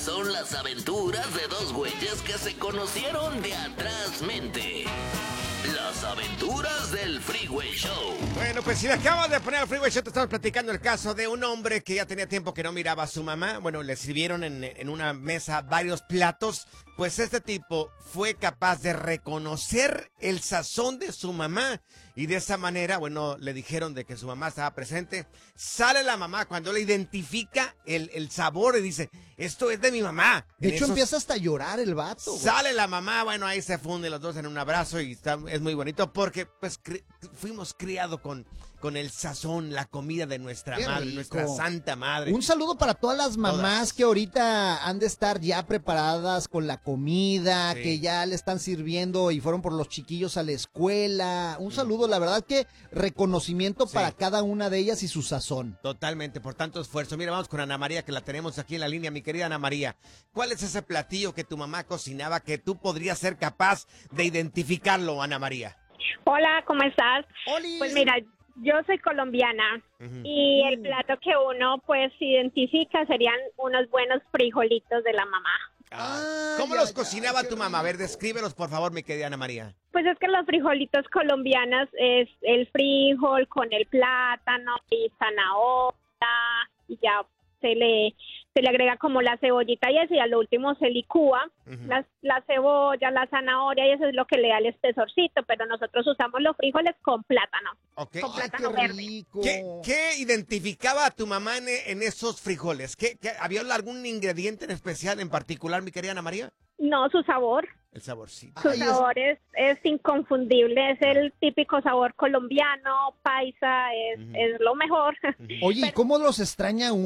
son las aventuras de dos güeyes que se conocieron de atrás mente. Las aventuras del Freeway Show. Bueno, pues si le acabas de poner al Freeway Show, te estamos platicando el caso de un hombre que ya tenía tiempo que no miraba a su mamá. Bueno, le sirvieron en una mesa varios platos. Pues este tipo fue capaz de reconocer el sazón de su mamá. Y de esa manera, bueno, le dijeron de que su mamá estaba presente. Sale la mamá cuando le identifica el sabor y dice, esto es de mi mamá. De hecho, empieza hasta a llorar el vato, güey. Sale la mamá, bueno, ahí se funden los dos en un abrazo y es muy bonito porque pues fuimos criados con el sazón, la comida de nuestra madre, nuestra santa madre. Un saludo para todas las mamás que ahorita han de estar ya preparadas con la comida, que ya le están sirviendo y fueron por los chiquillos a la escuela. Un saludo, la verdad que reconocimiento para cada una de ellas y su sazón. Totalmente, por tanto esfuerzo. Mira, vamos con Ana María, que la tenemos aquí en la línea. Mi querida Ana María, ¿cuál es ese platillo que tu mamá cocinaba que tú podrías ser capaz de identificarlo, Ana María? Hola, ¿cómo estás? ¡Oli! Pues mira, yo soy colombiana y el plato que uno pues identifica serían unos buenos frijolitos de la mamá. ¿Cómo los cocinaba tu mamá? A ver, descríbelos, por favor, mi querida Ana María. Pues es que los frijolitos colombianos es el frijol con el plátano y zanahoria y ya se le agrega como la cebollita y eso, y a lo último se licúa la cebolla, la zanahoria, y eso es lo que le da el espesorcito, pero nosotros usamos los frijoles con plátano. Okay. Con plátano qué verde. rico. ¿Qué identificaba a tu mamá en esos frijoles? ¿Había algún ingrediente en especial, en particular, mi querida Ana María? No, su sabor. El saborcito. Su sabor es inconfundible, es el típico sabor colombiano, paisa, es lo mejor. Oye, ¿y cómo los extraña